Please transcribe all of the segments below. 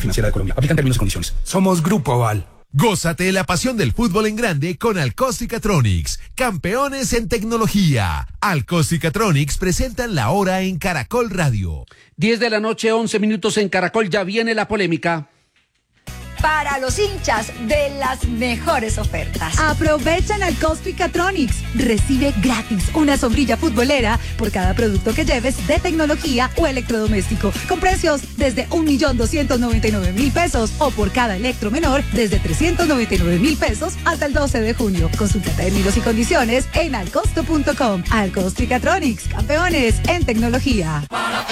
Financiera de Colombia. Aplican términos y condiciones. Somos Grupo Aval. Gózate la pasión del fútbol en grande con Alcos-Cicatronics, campeones en tecnología. Alcos-Cicatronics presentan la hora en Caracol Radio. 10 de la noche, 11 minutos en Caracol, ya viene la polémica. Para los hinchas de las mejores ofertas. Aprovechan Alcos-Cicatronics. Recibe gratis una sombrilla futbolera por cada producto que lleves de tecnología o electrodoméstico, con precios desde 1.299.000 pesos o por cada electro menor desde 399.000 pesos hasta el 12 de junio. Consulta términos y condiciones en alcosto.com. Alcos-Cicatronics, campeones en tecnología.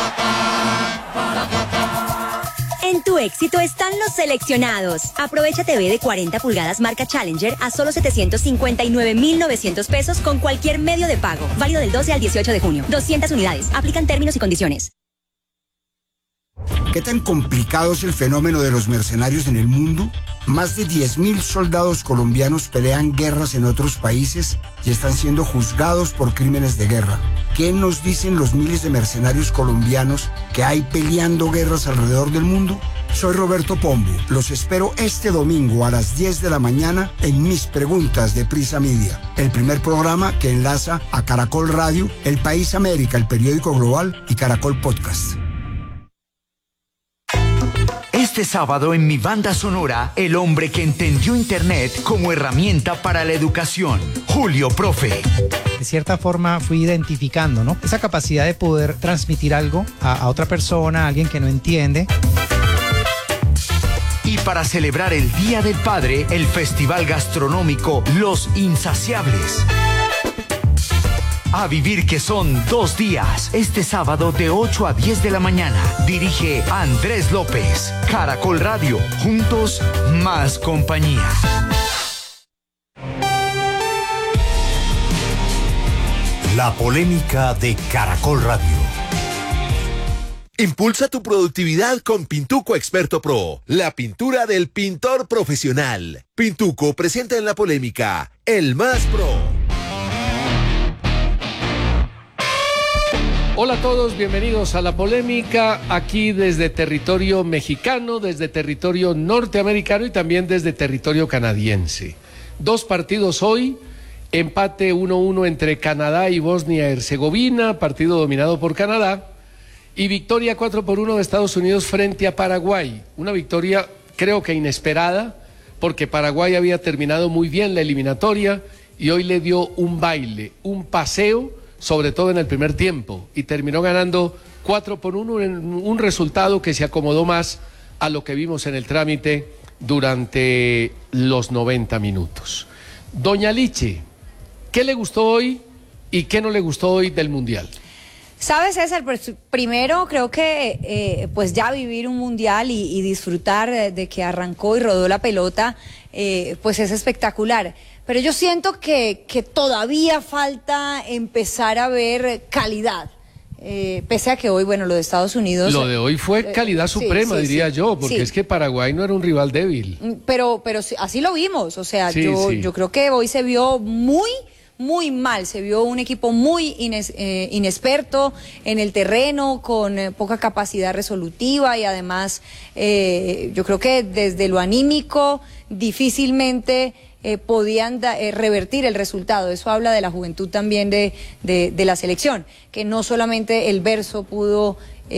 En tu éxito están los seleccionados. Aprovecha TV de 40 pulgadas marca Challenger a solo 759.900 pesos con cualquier medio de pago. Válido del 12 al 18 de junio. 200 unidades. Aplican términos y condiciones. ¿Qué tan complicado es el fenómeno de los mercenarios en el mundo? Más de 10.000 soldados colombianos pelean guerras en otros países y están siendo juzgados por crímenes de guerra. ¿Qué nos dicen los miles de mercenarios colombianos que hay peleando guerras alrededor del mundo? Soy Roberto Pombo. Los espero este domingo a las 10 de la mañana en Mis Preguntas de Prisa Media, el primer programa que enlaza a Caracol Radio, El País América, el periódico global y Caracol Podcast. Este sábado en mi banda sonora, el hombre que entendió Internet como herramienta para la educación, Julio Profe. De cierta forma fui identificando, ¿no?, esa capacidad de poder transmitir algo a otra persona, a alguien que no entiende. Y para celebrar el Día del Padre, el festival gastronómico Los Insaciables. A vivir que son 2 días, este sábado de 8 a 10 de la mañana. Dirige Andrés López. Caracol Radio, juntos más compañía. La polémica de Caracol Radio. Impulsa tu productividad con Pintuco Experto Pro, la pintura del pintor profesional. Pintuco presenta en la polémica El Más Pro. Hola a todos, bienvenidos a la polémica, aquí desde territorio mexicano, desde territorio norteamericano y también desde territorio canadiense. 2 partidos hoy, empate 1-1 entre Canadá y Bosnia-Herzegovina, partido dominado por Canadá, y victoria 4-1 de Estados Unidos frente a Paraguay. Una victoria creo que inesperada, porque Paraguay había terminado muy bien la eliminatoria y hoy le dio un baile, un paseo, sobre todo en el primer tiempo, y terminó ganando 4-1 en un resultado que se acomodó más a lo que vimos en el trámite durante los 90 minutos. Doña Liche, ¿qué le gustó hoy y qué no le gustó hoy del Mundial? ¿Sabes, César? Pues primero creo que pues ya vivir un Mundial y disfrutar de que arrancó y rodó la pelota, pues es espectacular. Pero yo siento que todavía falta empezar a ver calidad. Pese a que hoy, bueno, lo de Estados Unidos... Lo de hoy fue calidad suprema, diría yo, porque es que Paraguay no era un rival débil. Pero así lo vimos, o sea, yo creo que hoy se vio muy mal, se vio un equipo muy inexperto en el terreno, con poca capacidad resolutiva y además yo creo que desde lo anímico difícilmente podían revertir el resultado. Eso habla de la juventud también de la selección, que no solamente el Verso pudo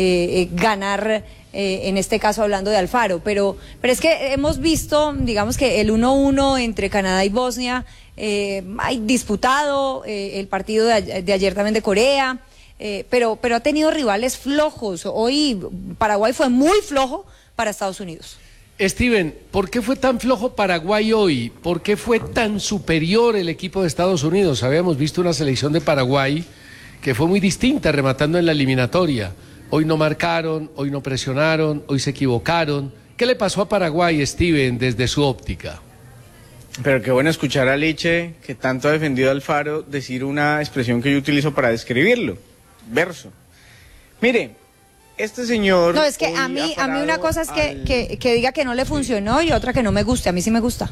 ganar, en este caso hablando de Alfaro, pero es que hemos visto, digamos que el 1-1 entre Canadá y Bosnia, hay disputado el partido de ayer también de Corea, pero ha tenido rivales flojos. Hoy Paraguay fue muy flojo para Estados Unidos. Steven, ¿por qué fue tan flojo Paraguay hoy? ¿Por qué fue tan superior el equipo de Estados Unidos? Habíamos visto una selección de Paraguay que fue muy distinta rematando en la eliminatoria. Hoy no marcaron, hoy no presionaron, hoy se equivocaron. ¿Qué le pasó a Paraguay, Steven, desde su óptica? Pero qué bueno escuchar a Liche, que tanto ha defendido a Alfaro, decir una expresión que yo utilizo para describirlo, Verso. Mire, este señor... No, es que a mí una cosa es que diga que no le funcionó y otra que no me guste. A mí sí me gusta.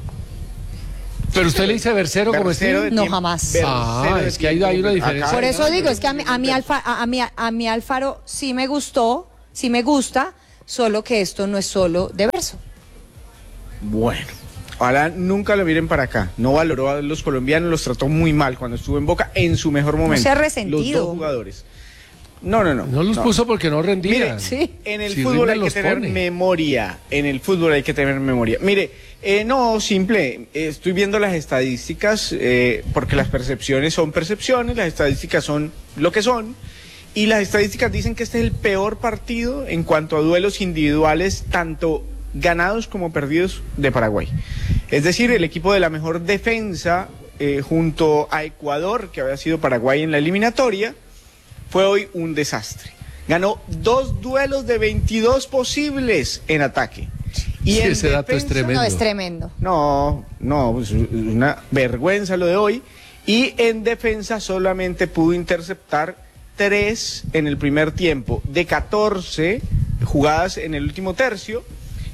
¿Pero usted le dice versero como Steven? No, jamás. Es que hay una diferencia. Por eso digo, es que a mí Alfaro sí me gustó, sí me gusta, solo que esto no es solo de verso. Bueno, ojalá nunca lo miren para acá. No valoró a los colombianos, los trató muy mal cuando estuvo en Boca en su mejor momento. No se ha resentido. Los dos jugadores. No. No los puso porque no rendían. Mire, sí. En el fútbol hay que tener memoria. En el fútbol hay que tener memoria. Mire, simple. Estoy viendo las estadísticas porque las percepciones son percepciones, las estadísticas son lo que son. Y las estadísticas dicen que este es el peor partido en cuanto a duelos individuales, tanto ganados como perdidos, de Paraguay. Es decir, el equipo de la mejor defensa junto a Ecuador, que había sido Paraguay en la eliminatoria, fue hoy un desastre. Ganó 2 duelos de 22 posibles en ataque. Y sí, en ese dato es tremendo. No, es tremendo. No, es una vergüenza lo de hoy. Y en defensa solamente pudo interceptar 3 en el primer tiempo, de 14 jugadas en el último tercio,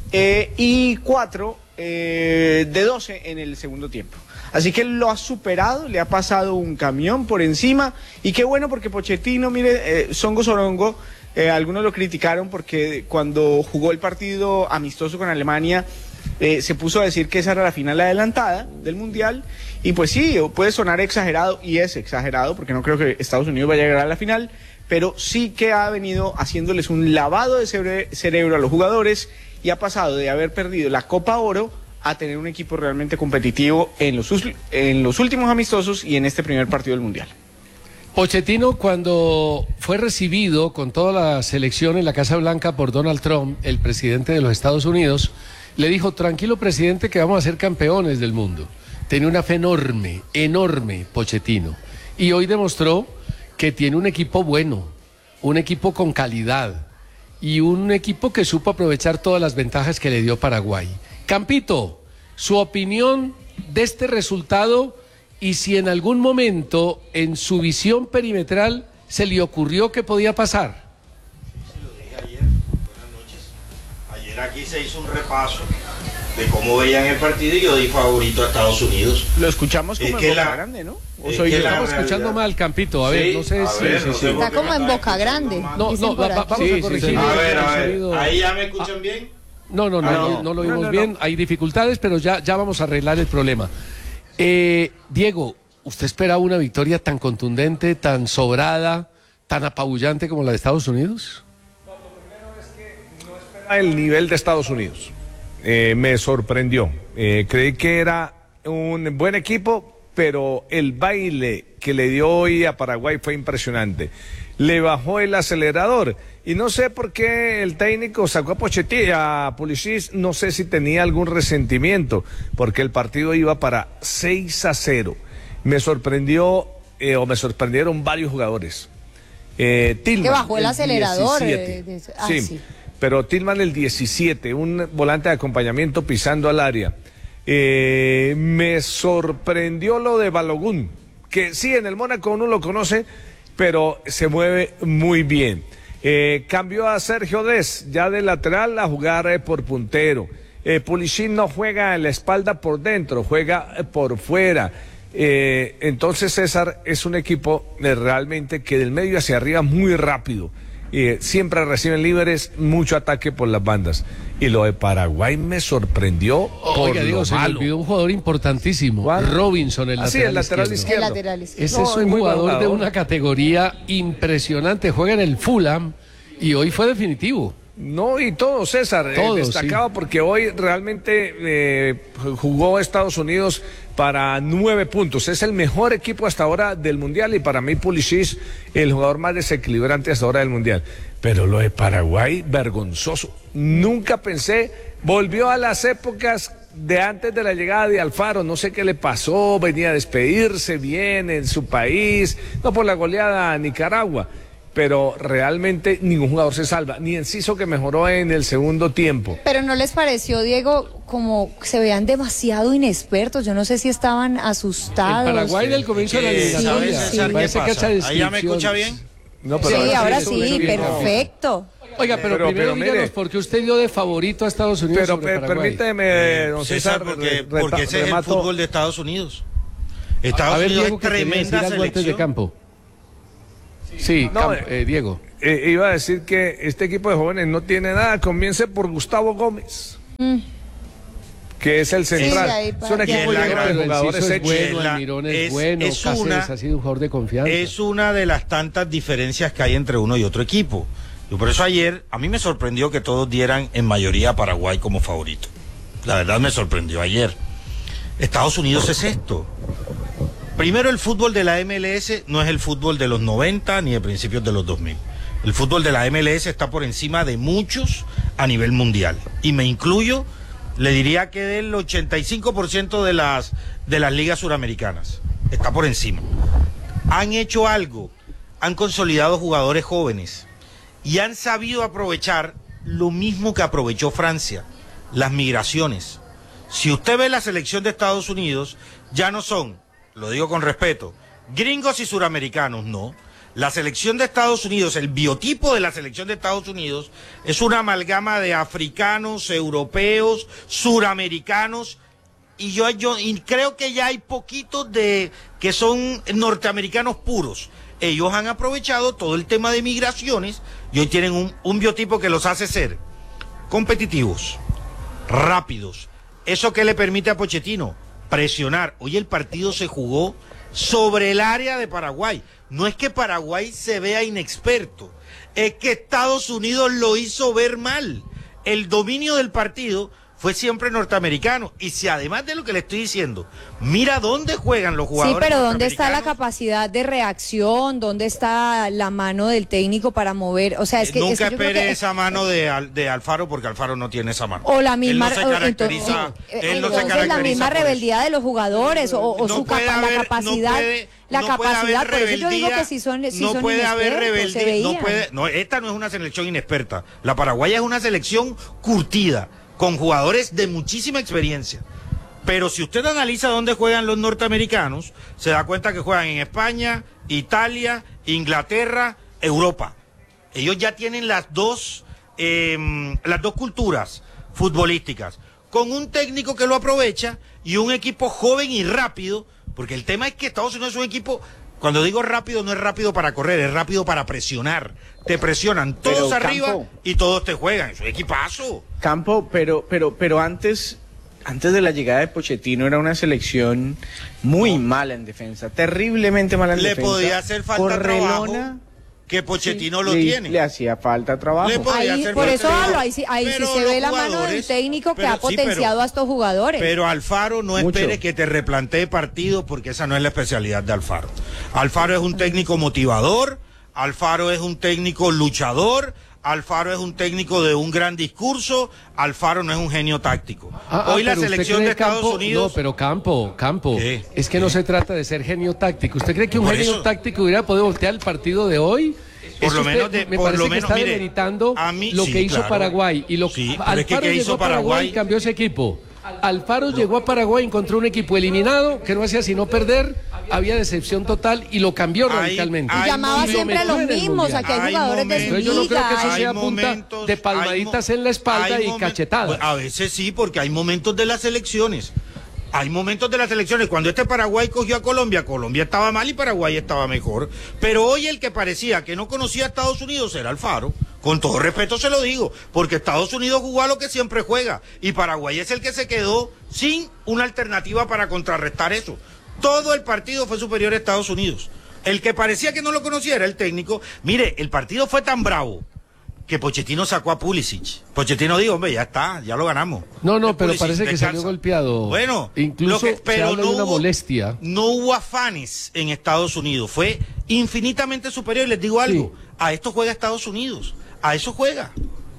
y 4 de 12 en el segundo tiempo. Así que lo ha superado, le ha pasado un camión por encima, y qué bueno porque Pochettino, mire, Songo Sorongo, algunos lo criticaron porque cuando jugó el partido amistoso con Alemania, se puso a decir que esa era la final adelantada del Mundial, y pues sí, puede sonar exagerado, y es exagerado, porque no creo que Estados Unidos vaya a llegar a la final, pero sí que ha venido haciéndoles un lavado de cerebro a los jugadores, y ha pasado de haber perdido la Copa Oro a tener un equipo realmente competitivo en los últimos amistosos y en este primer partido del Mundial. Pochettino, cuando fue recibido con toda la selección en la Casa Blanca por Donald Trump, el presidente de los Estados Unidos, le dijo: tranquilo, presidente, que vamos a ser campeones del mundo. Tenía una fe enorme, enorme, Pochettino. Y hoy demostró que tiene un equipo bueno, un equipo con calidad y un equipo que supo aprovechar todas las ventajas que le dio Paraguay. Campito, su opinión de este resultado, y si en algún momento en su visión perimetral se le ocurrió que podía pasar. Sí, lo dije ayer. Buenas noches. Ayer aquí se hizo un repaso de cómo veían el partido y yo di favorito a Estados Unidos. Lo escuchamos como en Boca Grande, ¿no? O soy yo. Estamos escuchando mal, Campito. A ver, no sé si... Está como en Boca Grande. Vamos a corregir. A ver. ¿Ahí ya me escuchan bien? No lo oímos bien. Hay dificultades, pero ya vamos a arreglar el problema. Diego, ¿usted esperaba una victoria tan contundente, tan sobrada, tan apabullante como la de Estados Unidos? No, lo primero es que no esperaba el nivel de Estados Unidos. Me sorprendió. Creí que era un buen equipo, pero el baile que le dio hoy a Paraguay fue impresionante. Le bajó el acelerador y no sé por qué el técnico sacó a Pulisic, no sé si tenía algún resentimiento, porque el partido iba para 6-0. Me sorprendió, me sorprendieron varios jugadores. Tillman, que bajó el acelerador. Sí, pero Tillman el 17, un volante de acompañamiento pisando al área. Me sorprendió lo de Balogun, que sí, en el Mónaco uno lo conoce, pero se mueve muy bien. Cambió a Sergio Dest, ya de lateral, a jugar por puntero. Pulisic no juega en la espalda por dentro, juega por fuera. Entonces, César, es un equipo realmente que del medio hacia arriba muy rápido. Siempre reciben libres, mucho ataque por las bandas. Y lo de Paraguay me sorprendió. Oiga, Diego, se me olvidó un jugador importantísimo. ¿Cuál? Robinson, el lateral izquierdo. Ese es un jugador de una categoría impresionante. Juega en el Fulham y hoy fue definitivo. No, y todo, César, destacado, sí, porque hoy realmente jugó Estados Unidos para 9 puntos. Es el mejor equipo hasta ahora del Mundial, y para mí Pulisic, el jugador más desequilibrante hasta ahora del Mundial. Pero lo de Paraguay, vergonzoso. Nunca pensé, volvió a las épocas de antes de la llegada de Alfaro, no sé qué le pasó, venía a despedirse bien en su país, no por la goleada a Nicaragua. Pero realmente ningún jugador se salva, ni Enciso, que mejoró en el segundo tiempo. Pero ¿no les pareció, Diego, como se vean demasiado inexpertos? Yo no sé si estaban asustados. El Paraguay del comienzo de la eliminatoria. Sí. ¿Ahí ya me escucha bien? No, pero sí, ahora sí, perfecto. Oiga, pero primero díganos por qué usted dio de favorito a Estados Unidos sobre Paraguay. Permíteme, don César, porque ese es el fútbol de Estados Unidos. Estados Unidos es tremenda selección. De campo. Sí, no, Diego. Iba a decir que este equipo de jóvenes no tiene nada. Comience por Gustavo Gómez. Que es el central. Sí, es un equipo lleno de jugadores hechos. Bueno, Almirón es bueno, Cáceres ha sido un jugador de confianza. Es una de las tantas diferencias que hay entre uno y otro equipo. Y por eso ayer, a mí me sorprendió que todos dieran en mayoría a Paraguay como favorito. La verdad me sorprendió ayer. Estados Unidos es esto. Primero, el fútbol de la MLS no es el fútbol de los 90 ni de principios de los 2000. El fútbol de la MLS está por encima de muchos a nivel mundial. Y me incluyo, le diría que del 85% de las ligas suramericanas. Está por encima. Han hecho algo, han consolidado jugadores jóvenes y han sabido aprovechar lo mismo que aprovechó Francia, las migraciones. Si usted ve la selección de Estados Unidos, ya no son, lo digo con respeto, gringos y suramericanos, no. La selección de Estados Unidos, el biotipo de la selección de Estados Unidos es una amalgama de africanos, europeos, suramericanos, y yo creo que ya hay poquitos de que son norteamericanos puros. Ellos han aprovechado todo el tema de migraciones y hoy tienen un biotipo que los hace ser competitivos, rápidos. ¿Eso qué le permite a Pochettino? Presionar. Hoy el partido se jugó sobre el área de Paraguay. No es que Paraguay se vea inexperto, es que Estados Unidos lo hizo ver mal. El dominio del partido fue siempre norteamericano. Y si además de lo que le estoy diciendo, mira dónde juegan los jugadores. Sí, pero ¿dónde está la capacidad de reacción? ¿Dónde está la mano del técnico para mover? O sea, es que nunca es que yo creo espere que esa mano de Alfaro, porque Alfaro no tiene esa mano. O la misma, él no se caracteriza, entonces la misma rebeldía de los jugadores o no su haber, la capacidad. No la capacidad, por eso yo digo que si son no puede haber rebeldía, esta no es una selección inexperta. La paraguaya es una selección curtida, con jugadores de muchísima experiencia. Pero si usted analiza dónde juegan los norteamericanos, se da cuenta que juegan en España, Italia, Inglaterra, Europa. Ellos ya tienen las dos culturas futbolísticas, con un técnico que lo aprovecha y un equipo joven y rápido, porque el tema es que Estados Unidos es un equipo, cuando digo rápido, no es rápido para correr, es rápido para presionar. Te presionan todos arriba, Campo, y todos te juegan. Es un equipazo. Campo, pero antes de la llegada de Pochettino era una selección muy mala en defensa, terriblemente mala en defensa. Le podía hacer falta trabajo, que Pochettino lo tiene. Le hacía falta trabajo. Por eso hablo, ahí sí se ve la mano del técnico que ha potenciado a estos jugadores. Pero Alfaro, no espere que te replantee partido, porque esa no es la especialidad de Alfaro. Alfaro es un técnico motivador, Alfaro es un técnico luchador, Alfaro es un técnico de un gran discurso, Alfaro no es un genio táctico. Hoy la selección de Estados Unidos... No, pero Campo, es que no se trata de ser genio táctico. ¿Usted cree que un genio táctico hubiera podido voltear el partido de hoy? Por lo menos, me parece que está demeritando lo que hizo Paraguay. Y lo que Alfaro llegó a Paraguay y cambió ese equipo. Alfaro llegó a Paraguay, encontró un equipo eliminado que no hacía sino perder, había decepción total y lo cambió radicalmente. Y llamaba siempre a los mismos, a que hay jugadores de su liga. Yo no creo que eso sea punta de palmaditas en la espalda y cachetadas. A veces sí, porque hay momentos de las elecciones. Hay momentos de las elecciones. Cuando Paraguay cogió a Colombia, Colombia estaba mal y Paraguay estaba mejor. Pero hoy el que parecía que no conocía a Estados Unidos era Alfaro. Con todo respeto se lo digo, porque Estados Unidos jugó a lo que siempre juega y Paraguay es el que se quedó sin una alternativa para contrarrestar eso. Todo el partido fue superior a Estados Unidos. El que parecía que no lo conocía era el técnico. Mire, el partido fue tan bravo que Pochettino sacó a Pulisic. Pochettino dijo, hombre, ya está, ya lo ganamos. No, pero Pulisic parece que salió golpeado. Bueno, incluso pero no una molestia. No hubo afanes en Estados Unidos, fue infinitamente superior. Y les digo algo, a esto juega Estados Unidos, a eso juega.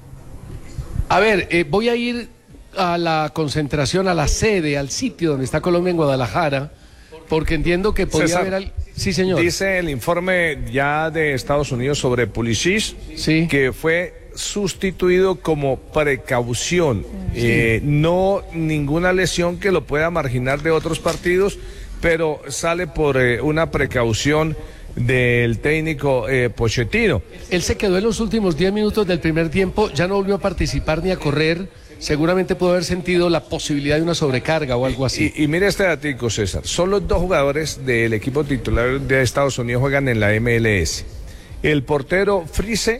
A ver, voy a ir a la concentración, a la sede, al sitio donde está Colombia en Guadalajara, porque entiendo que podría haber... Sí, señor. Dice el informe ya de Estados Unidos sobre Pulisic, que fue sustituido como precaución. No ninguna lesión que lo pueda marginar de otros partidos, pero sale por una precaución del técnico Pochettino. Él se quedó en los últimos 10 minutos del primer tiempo, ya no volvió a participar ni a correr. Seguramente pudo haber sentido la posibilidad de una sobrecarga o algo así. Y mire este datico, César. Solo 2 jugadores del equipo titular de Estados Unidos juegan en la MLS. el portero Fries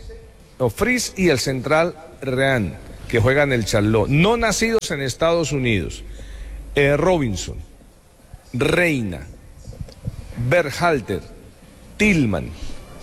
y el central Rean, que juegan en el Charlotte, no nacidos en Estados Unidos. Robinson, Reina, Berhalter, Tillman,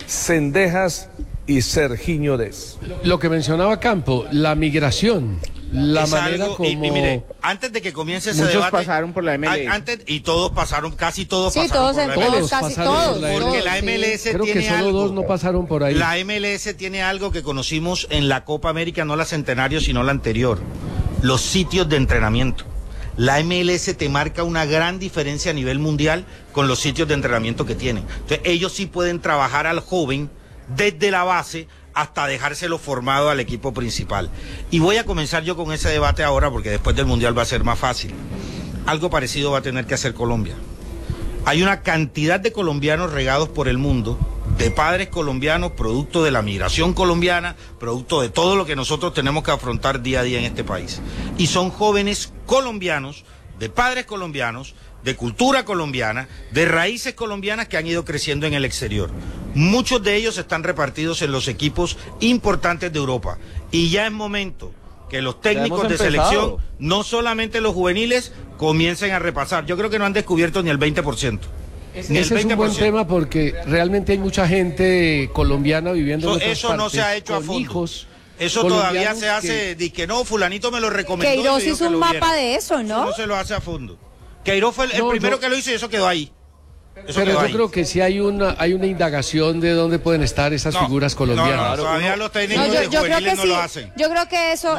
Cendejas y Sergiño Dez. Lo que mencionaba Campo, la migración, la es manera algo, como... y mire, antes de que comience ese muchos debate... pasaron por la MLS. Y todos pasaron, casi todos Sí, pasaron todos, por la MLS. casi todos. Porque la MLS Creo tiene que solo algo. 2 no pasaron por ahí. La MLS tiene algo que conocimos en la Copa América, no la Centenario, sino la anterior. Los sitios de entrenamiento. La MLS te marca una gran diferencia a nivel mundial con los sitios de entrenamiento que tienen. Entonces, ellos sí pueden trabajar al joven desde la base hasta dejárselo formado al equipo principal. Y voy a comenzar yo con ese debate ahora, porque después del Mundial va a ser más fácil. Algo parecido va a tener que hacer Colombia. Hay una cantidad de colombianos regados por el mundo, de padres colombianos, producto de la migración colombiana, producto de todo lo que nosotros tenemos que afrontar día a día en este país. Y son jóvenes colombianos, de padres colombianos, de cultura colombiana, de raíces colombianas que han ido creciendo en el exterior. Muchos de ellos están repartidos en los equipos importantes de Europa. Y ya es momento que los técnicos de selección, no solamente los juveniles, comiencen a repasar. Yo creo que no han descubierto ni el 20%. Ese es un buen tema porque realmente hay mucha gente colombiana viviendo en otras eso partes, no se ha hecho a fondo. Hijos eso todavía se hace, de que no, fulanito me lo recomendó. Queiroz hizo un mapa de eso, ¿no? Eso no se lo hace a fondo. Queiroz fue el primero que lo hizo y eso quedó ahí. Pero yo creo que sí hay una indagación de dónde pueden estar esas figuras colombianas. No, todavía los técnicos de juveniles no lo hacen. Yo creo que eso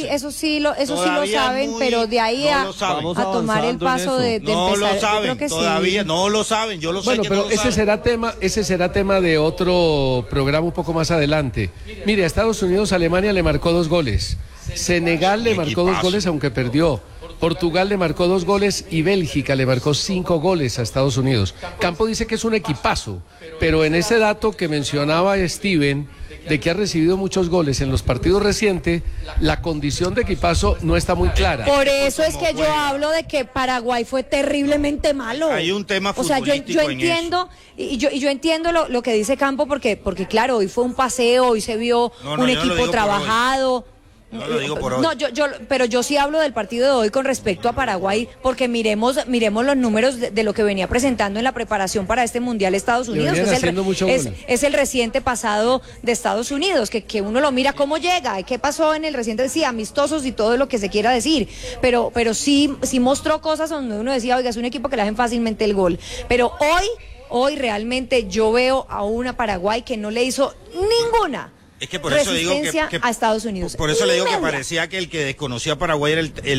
sí lo saben, pero de ahí a tomar el paso de empezar. No lo saben, yo creo que todavía no lo saben. Yo lo sé que pero no lo saben. Ese será tema de otro programa un poco más adelante. Mire, a Estados Unidos, Alemania le marcó 2 goles. Senegal le marcó 2 goles aunque perdió. Portugal le marcó 2 goles y Bélgica le marcó 5 goles a Estados Unidos. Campo dice que es un equipazo, pero en ese dato que mencionaba Steven, de que ha recibido muchos goles en los partidos recientes, la condición de equipazo no está muy clara. Por eso es que yo hablo de que Paraguay fue terriblemente malo. Hay un tema futbolístico. O sea, yo entiendo, y yo entiendo lo que dice Campo, porque claro, hoy fue un paseo, hoy se vio un equipo trabajado. No lo digo por hoy. No, pero yo sí hablo del partido de hoy con respecto a Paraguay, porque miremos los números de lo que venía presentando en la preparación para este Mundial Estados Unidos, que es el reciente pasado de Estados Unidos, que uno lo mira cómo llega, qué pasó en el reciente, sí, amistosos y todo lo que se quiera decir, pero sí mostró cosas donde uno decía, oiga, es un equipo que le hacen fácilmente el gol, pero hoy realmente yo veo a una Paraguay que no le hizo ninguna Es que por eso digo que a Estados Unidos. Por eso le digo que parecía que el que desconocía a Paraguay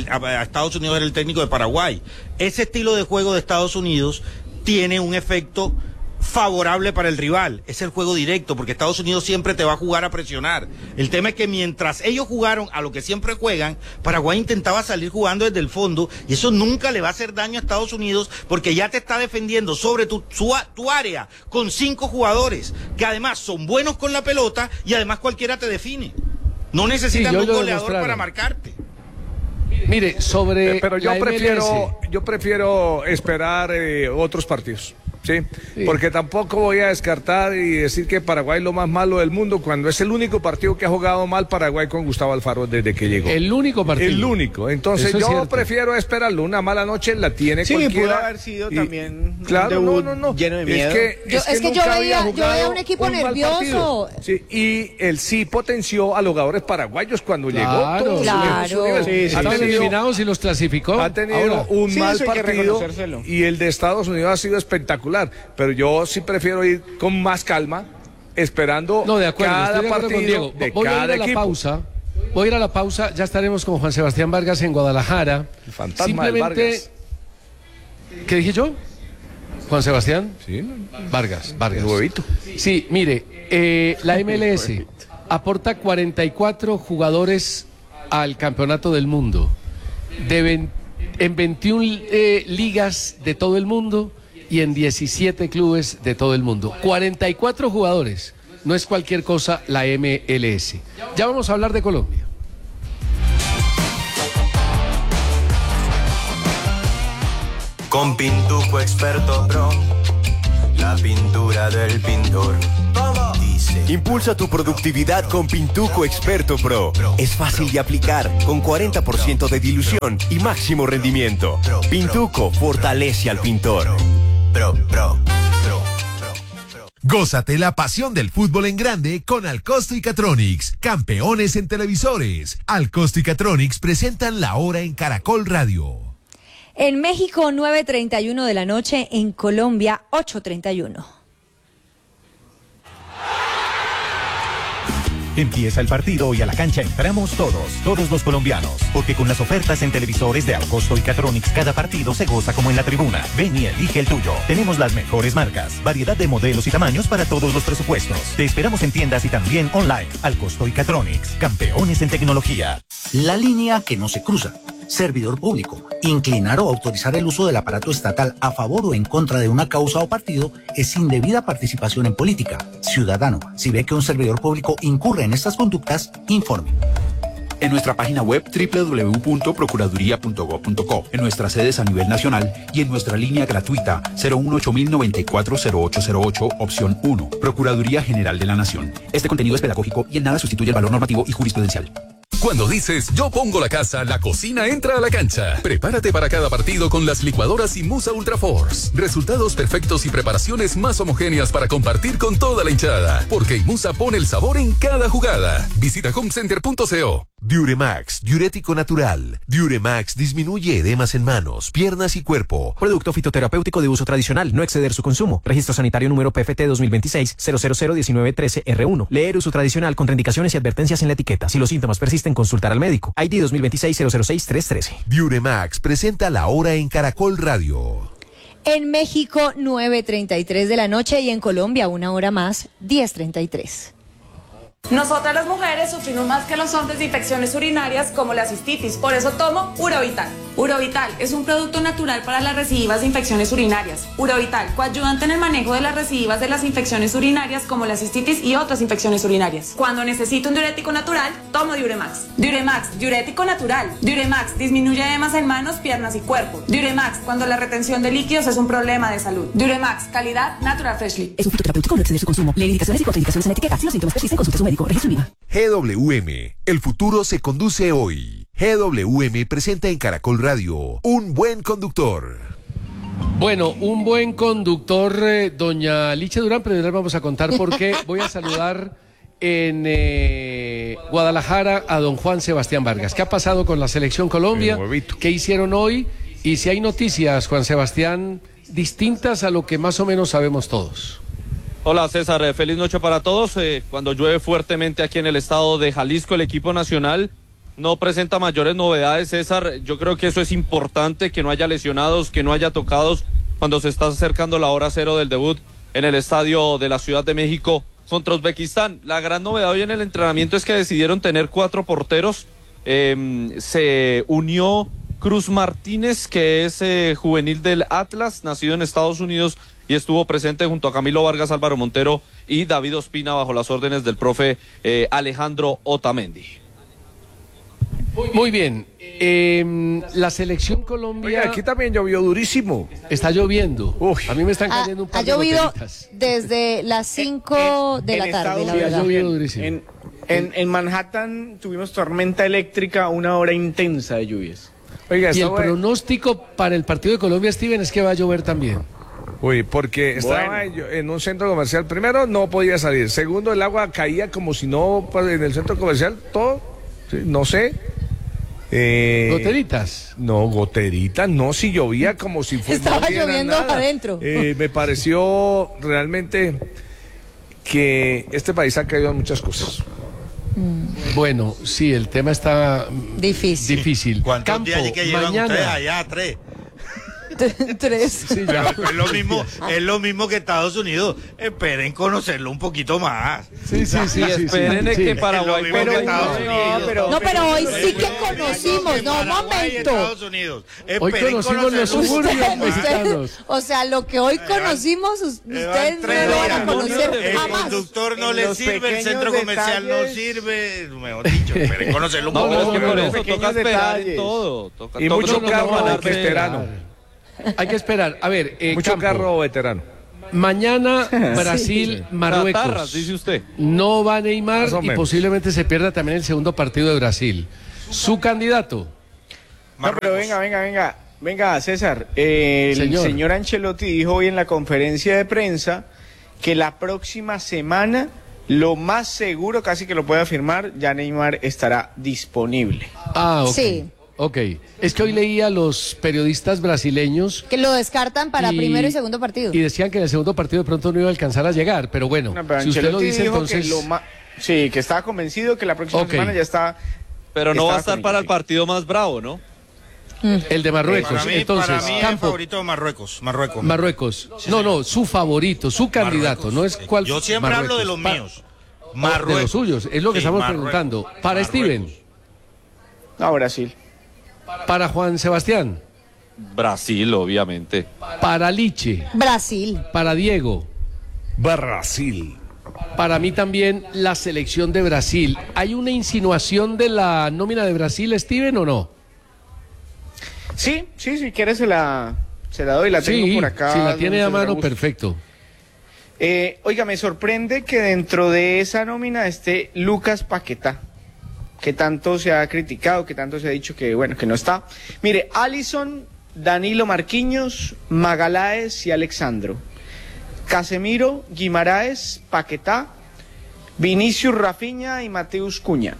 a Estados Unidos era el técnico de Paraguay. Ese estilo de juego de Estados Unidos tiene un efecto favorable para el rival, es el juego directo, porque Estados Unidos siempre te va a jugar a presionar. El tema es que mientras ellos jugaron a lo que siempre juegan, Paraguay intentaba salir jugando desde el fondo, y eso nunca le va a hacer daño a Estados Unidos, porque ya te está defendiendo sobre tu área con 5 jugadores, que además son buenos con la pelota, y además cualquiera te define. No necesitan un goleador para marcarte. Mire, pero yo prefiero esperar otros partidos. Sí, porque tampoco voy a descartar y decir que Paraguay es lo más malo del mundo cuando es el único partido que ha jugado mal Paraguay con Gustavo Alfaro desde que llegó. El único partido. El único. Entonces yo prefiero esperarlo. Una mala noche la tiene cualquiera. Sí, pudo haber sido también claro, no. Lleno de miedo. Es que yo veía un equipo nervioso. Sí, y él sí potenció a los jugadores paraguayos cuando llegó. Claro. Están eliminados y los clasificó. Ha tenido un mal partido y el de Estados Unidos ha sido espectacular. Pero yo sí prefiero ir con más calma, esperando cada partido de cada equipo. Voy a ir a la pausa, ya estaremos con Juan Sebastián Vargas en Guadalajara. El fantasma de Vargas. ¿Qué dije yo? ¿Juan Sebastián? Sí. Vargas. El huevito. Sí, mire, la MLS aporta 44 jugadores al campeonato del mundo. En 21 ligas de todo el mundo y en 17 clubes de todo el mundo. 44 jugadores. No es cualquier cosa la MLS. Ya vamos a hablar de Colombia. Con Pintuco Experto Pro, la pintura del pintor. Dice Impulsa tu productividad con Pintuco Experto Pro. Es fácil de aplicar, con 40% de dilución y máximo rendimiento. Pintuco fortalece al pintor. Gózate la pasión del fútbol en grande con Alcosto y Catronics, campeones en televisores. Alcosto y Catronics presentan La Hora en Caracol Radio. En México, 9:31 de la noche, en Colombia, 8:31. Empieza el partido y a la cancha entramos todos los colombianos, porque con las ofertas en televisores de Alcosto y Catronics cada partido se goza como en la tribuna. Ven y elige el tuyo. Tenemos las mejores marcas, variedad de modelos y tamaños para todos los presupuestos. Te esperamos en tiendas y también online. Alcosto y Catronics, campeones en tecnología. La línea que no se cruza. Servidor público. Inclinar o autorizar el uso del aparato estatal a favor o en contra de una causa o partido es indebida participación en política. Ciudadano, si ve que un servidor público incurre en estas conductas, informe. En nuestra página web www.procuraduría.gov.co, en nuestras sedes a nivel nacional y en nuestra línea gratuita 018-094-0808, opción 1, Procuraduría General de la Nación. Este contenido es pedagógico y en nada sustituye el valor normativo y jurisprudencial. Cuando dices yo pongo la casa, la cocina entra a la cancha. Prepárate para cada partido con las licuadoras Imusa Ultra Force. Resultados perfectos y preparaciones más homogéneas para compartir con toda la hinchada. Porque Imusa pone el sabor en cada jugada. Visita homecenter.co. Diuremax, diurético natural. Diuremax disminuye edemas en manos, piernas y cuerpo. Producto fitoterapéutico de uso tradicional, no exceder su consumo. Registro sanitario número PFT 2026-0001913R1. Leer uso tradicional, contraindicaciones y advertencias en la etiqueta. Si los síntomas persisten, consultar al médico. ID 2026-006-313. Diuremax presenta La Hora en Caracol Radio. En México, 9:33 de la noche y en Colombia, 1 hora más, 10:33. Nosotras las mujeres sufrimos más que los hombres de infecciones urinarias como la cistitis, por eso tomo Urovital. Urovital es un producto natural para las recidivas de infecciones urinarias. Urovital, coayudante en el manejo de las recidivas de las infecciones urinarias como la cistitis y otras infecciones urinarias. Cuando necesito un diurético natural, tomo Diuremax. Diuremax, diurético natural. Diuremax, disminuye edemas en manos, piernas y cuerpo. Diuremax, cuando la retención de líquidos es un problema de salud. Diuremax, calidad Natural Freshly. Es un fitoterapéutico, no exceder su consumo. Lee indicaciones y contraindicaciones en la etiqueta. Si los síntomas persisten, consulte a su médico. GWM, el futuro se conduce hoy. GWM presenta en Caracol Radio Un Buen Conductor. Bueno, un buen conductor, doña Licha Durán, pero ahora vamos a contar por qué. Voy a saludar en Guadalajara a don Juan Sebastián Vargas. ¿Qué ha pasado con la Selección Colombia? ¿Qué hicieron hoy? Y si hay noticias, Juan Sebastián, distintas a lo que más o menos sabemos todos. Hola César, feliz noche para todos. Cuando llueve fuertemente aquí en el estado de Jalisco, el equipo nacional no presenta mayores novedades, César. Yo creo que eso es importante, que no haya lesionados, que no haya tocados cuando se está acercando la hora cero del debut en el estadio de la Ciudad de México contra Uzbekistán. La gran novedad hoy en el entrenamiento es que decidieron tener 4 porteros. Se unió Cruz Martínez, que es juvenil del Atlas, nacido en Estados Unidos, y estuvo presente junto a Camilo Vargas, Álvaro Montero y David Ospina bajo las órdenes del profe Alejandro Otamendi. Muy bien. La Selección Colombia... Oye, aquí también llovió durísimo. Está lloviendo. A mí me están cayendo un par de goteritas. Ha llovido goteritas. Desde las 5 de la tarde, la verdad. Ha llovido durísimo. En Manhattan tuvimos tormenta eléctrica, 1 hora intensa de lluvias. Oiga, y el pronóstico para el partido de Colombia, Steven, es que va a llover también. Uy, porque estaba en un centro comercial. Primero, no podía salir. Segundo, el agua caía como si no, en el centro comercial, todo, sí, no sé. ¿Goteritas? No, goteritas, no, si llovía como si fuera. Estaba lloviendo adentro. Me pareció realmente que este país ha caído en muchas cosas. Bueno, sí, el tema está difícil. ¿Cuántos días hay que llevan ustedes allá? 3. 3. Sí, es lo mismo que Estados Unidos. Esperen conocerlo un poquito más. Sí. Esperen que Paraguay. Pero hoy sí que conocimos. No, un momento. Hoy conocimos los suburbios mexicanos. O sea, lo que hoy conocimos, ustedes no lo van a conocer jamás. El conductor no le sirve, el centro comercial no sirve. Mejor dicho, esperen conocerlo un poco. Por eso toca esperar en todo. Y mucho carro veterano. Hay que esperar. A ver, mucho carro veterano. Mañana Brasil, Marruecos. Catarras, dice usted. No va Neymar y posiblemente se pierda también el segundo partido de Brasil. ¿Su candidato? No, pero venga, César. El señor Ancelotti dijo hoy en la conferencia de prensa que la próxima semana, lo más seguro, casi que lo puede afirmar, ya Neymar estará disponible. Ah, ok. Sí. Ok, es que hoy leía a los periodistas brasileños que lo descartan para primero y segundo partido. Y decían que en el segundo partido de pronto no iba a alcanzar a llegar, pero bueno, pero si usted lo dice entonces... Sí, que estaba convencido que la próxima semana ya está... Pero no va a estar para el partido más bravo, ¿no? El de Marruecos. Para mí el favorito de Marruecos. Sí, no, su favorito, su candidato, no es cuál. Yo siempre hablo de los míos. Marruecos. De los suyos, es lo que estamos preguntando. Para Steven. No, Brasil. Para Juan Sebastián. Brasil, obviamente. Para Liche. Brasil. Para Diego. Brasil. Para mí también la selección de Brasil. ¿Hay una insinuación de la nómina de Brasil, Steven, o no? Sí, si quieres se la doy, la tengo por acá. Si la tiene a mano, perfecto. Oiga, me sorprende que dentro de esa nómina esté Lucas Paquetá, que tanto se ha criticado, que tanto se ha dicho que bueno, que no está. Mire, Alisson, Danilo Marquinhos, Magaláes y Alexandro. Casemiro, Guimaraes, Paquetá, Vinicius, Rafinha y Mateus Cunha.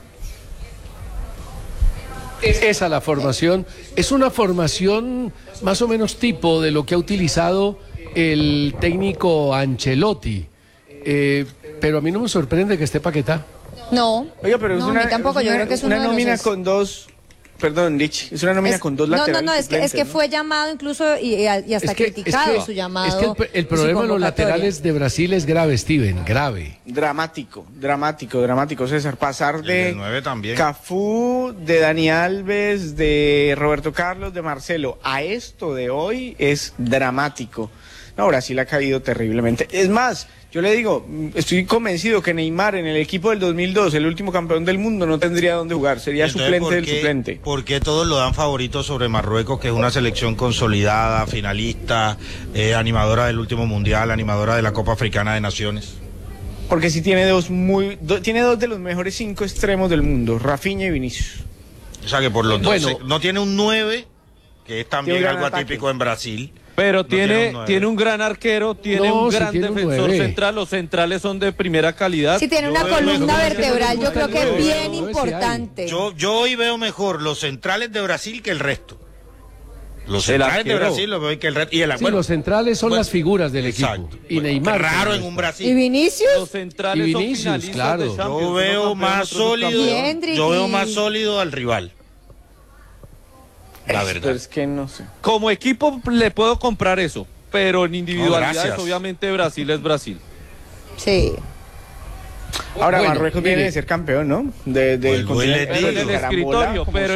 Esa es la formación. Es una formación más o menos tipo de lo que ha utilizado el técnico Ancelotti. Pero a mí no me sorprende que esté Paquetá. No. Oiga, pero no, a mí tampoco, yo creo que es una nómina con dos... Perdón, Rich, es una nómina con dos laterales. No, es que fue llamado incluso y hasta criticado su llamado. Es que el problema de los laterales de Brasil es grave, Steven, grave. Dramático, César. Pasar de 9 también. Cafú, de Dani Alves, de Roberto Carlos, de Marcelo, a esto de hoy es dramático. No, Brasil ha caído terriblemente. Es más, yo le digo, estoy convencido que Neymar en el equipo del 2002, el último campeón del mundo, no tendría dónde jugar, sería suplente del suplente. ¿Por qué todos lo dan favorito sobre Marruecos, que es una selección consolidada, finalista, animadora del último mundial, animadora de la Copa Africana de Naciones? Porque sí tiene tiene dos de los mejores 5 extremos del mundo, Rafinha y Vinicius. O sea que por los dos, no tiene un 9, que es también algo atípico en Brasil. Pero tiene un gran arquero, tiene un gran defensor central, los centrales son de primera calidad. Sí, tiene una columna vertebral, yo creo que es bien importante. Yo hoy veo mejor los centrales de Brasil que el resto. Los centrales de Brasil los veo que el resto. Y los centrales son las figuras del equipo. Y Neymar. Raro en un Brasil. ¿Y Vinicius? Los centrales son finalistas, claro. Yo veo más sólido al rival. La verdad. Es que no sé. Como equipo le puedo comprar eso, pero en individualidades obviamente Brasil es Brasil. Sí. Ahora Marruecos viene de ser campeón, ¿no? Del escritorio, pero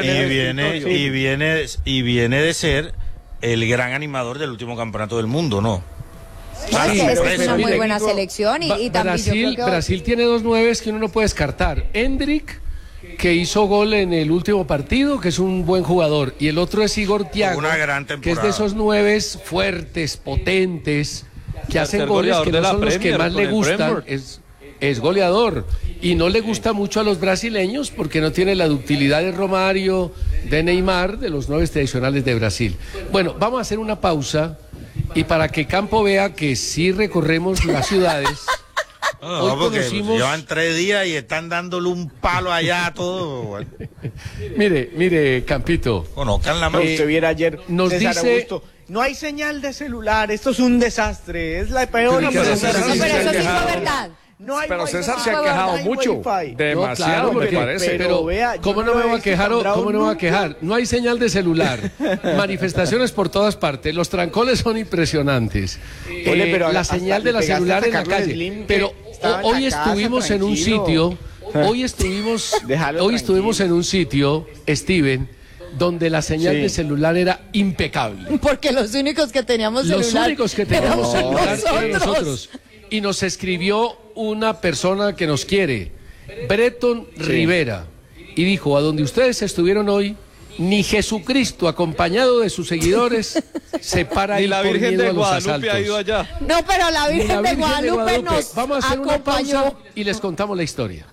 y viene de ser el gran animador del último campeonato del mundo, ¿no? Sí, es una muy buena selección y también Brasil tiene 2 9 que uno no puede descartar. Endrick, que hizo gol en el último partido, que es un buen jugador, y el otro es Igor Thiago, que es de esos 9 fuertes, potentes, que hacen goles que no son los que más le gustan, es goleador, y no le gusta mucho a los brasileños porque no tiene la ductilidad de Romario, de Neymar, de los 9 tradicionales de Brasil. Bueno, vamos a hacer una pausa, y para que Campo vea que sí recorremos las ciudades... No, porque llevan 3 días y están dándole un palo allá a todo. Bueno. Mire, Campito. Conozcan la mano. Usted viera ayer, nos César dice... Augusto, no hay señal de celular, esto es un desastre, es la peor. Pero eso sí fue verdad. Pero César se ha quejado mucho, demasiado me parece. Pero vea, ¿cómo no me voy a quejar? No hay señal de celular, manifestaciones por todas partes, los trancones son impresionantes, la señal de la celular en la calle. Pero hoy estuvimos en un sitio, hoy estuvimos en un sitio, Steven, donde la señal de celular era impecable. Porque los únicos que teníamos celular eran nosotros. Y nos escribió una persona que nos quiere, Breton Rivera, y dijo: a donde ustedes estuvieron hoy, Ni Jesucristo, acompañado de sus seguidores, se para ahí. Ni la Virgen de Guadalupe ha ido allá. No, pero la Virgen de Guadalupe nos Vamos a hacer una acompañó. pausa y les contamos la historia.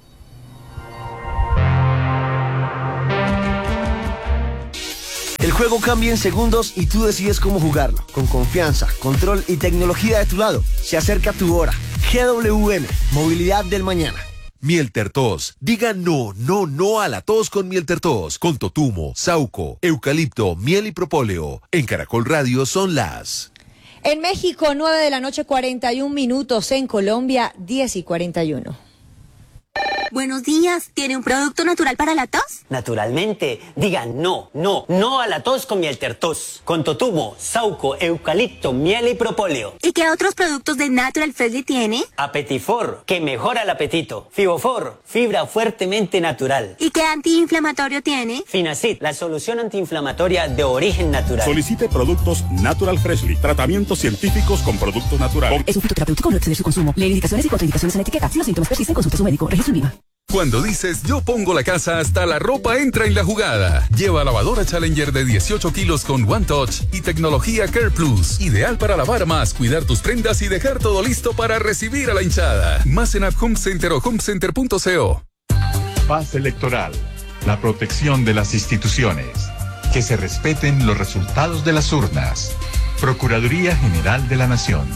El juego cambia en segundos y tú decides cómo jugarlo. Con confianza, control y tecnología de tu lado. Se acerca tu hora. GWM, movilidad del mañana. Mieltertos. Diga no, no, no a la tos con Mieltertos. Con totumo, sauco, eucalipto, miel y propóleo. En Caracol Radio son las... En México, 9:41 p.m. En Colombia, 10:41. Buenos días, ¿tiene un producto natural para la tos? Naturalmente, diga no, no, no a la tos con Mieltertos. Con totumo, sauco, eucalipto, miel y propóleo. ¿Y qué otros productos de Natural Freshly tiene? Apetifor, que mejora el apetito. Fibofor, fibra fuertemente natural. ¿Y qué antiinflamatorio tiene? Finacid, la solución antiinflamatoria de origen natural. Solicite productos Natural Freshly, tratamientos científicos con productos naturales. Es un fitoterapéutico, no exceder su consumo. Lee indicaciones y contraindicaciones en la etiqueta. Si los síntomas persisten, consulte a su médico. Registro INVIMA. Cuando dices yo pongo la casa, hasta la ropa entra en la jugada. Lleva lavadora Challenger de 18 kilos con One Touch y tecnología Care Plus. Ideal para lavar más, cuidar tus prendas y dejar todo listo para recibir a la hinchada. Más en App Home Center o homecenter.co. Paz electoral. La protección de las instituciones. Que se respeten los resultados de las urnas. Procuraduría General de la Nación.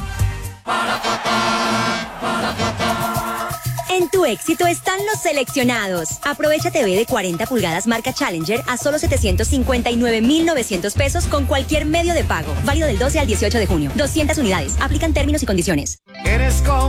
En tu éxito están los seleccionados. Aprovecha TV de 40 pulgadas marca Challenger a solo 759.900 pesos con cualquier medio de pago. Válido del 12 al 18 de junio. 200 unidades. Aplican términos y condiciones. Eres como